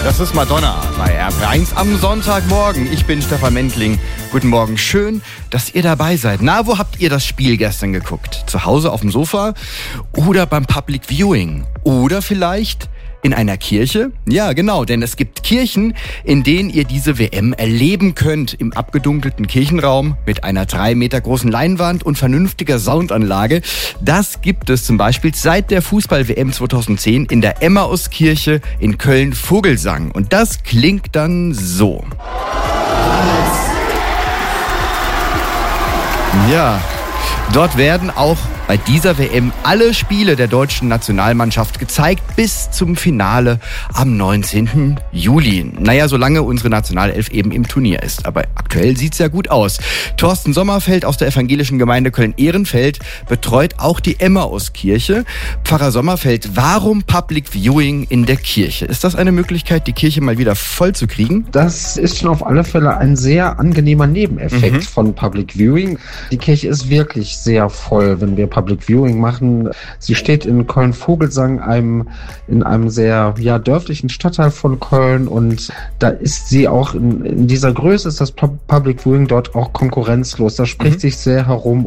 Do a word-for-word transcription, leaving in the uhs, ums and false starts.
Das ist Madonna bei R P eins am Sonntagmorgen. Ich bin Stefan Mentling. Guten Morgen, schön, dass ihr dabei seid. Na, wo habt ihr das Spiel gestern geguckt? Zu Hause auf dem Sofa oder beim Public Viewing? Oder vielleicht in einer Kirche? Ja, genau, denn es gibt Kirchen, in denen ihr diese W M erleben könnt. Im abgedunkelten Kirchenraum mit einer drei Meter großen Leinwand und vernünftiger Soundanlage. Das gibt es zum Beispiel seit der Fußball-W M zweitausendzehn in der Emmauskirche in Köln-Vogelsang. Und das klingt dann so. Ja, dort werden auch bei dieser W M alle Spiele der deutschen Nationalmannschaft gezeigt bis zum Finale am neunzehnten Juli. Naja, solange unsere Nationalelf eben im Turnier ist. Aber aktuell sieht's ja gut aus. Thorsten Sommerfeld aus der evangelischen Gemeinde Köln-Ehrenfeld betreut auch die Emmauskirche. Pfarrer Sommerfeld, warum Public Viewing in der Kirche? Ist das eine Möglichkeit, die Kirche mal wieder voll zu kriegen? Das ist schon auf alle Fälle ein sehr angenehmer Nebeneffekt Mhm. von Public Viewing. Die Kirche ist wirklich sehr voll, wenn wir Public Viewing machen. Sie steht in Köln-Vogelsang, einem, in einem sehr ja, dörflichen Stadtteil von Köln, und da ist sie auch in, in dieser Größe ist das Public Viewing dort auch konkurrenzlos. Das spricht Mhm. sich sehr herum.